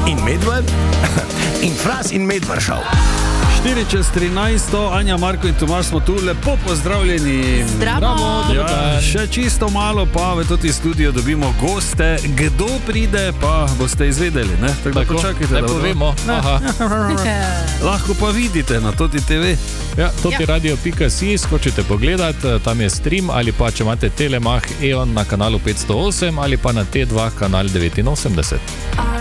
in Medved in Fras in Medved šel. 4:13, Anja, Marko in Tomaž smo tu, lepo pozdravljeni. Zdravo. Ja, še čisto malo pa v toti studio dobimo goste. Kdo pride, pa boste izvedeli, ne? Tako da počakajte, ne povemo. Lahko pa vidite na toti TV. Ja, totiradio.si, skočite pogledat, tam je stream, ali pa če imate Telemach EON na kanalu 508 ali pa na T2 kanal 89.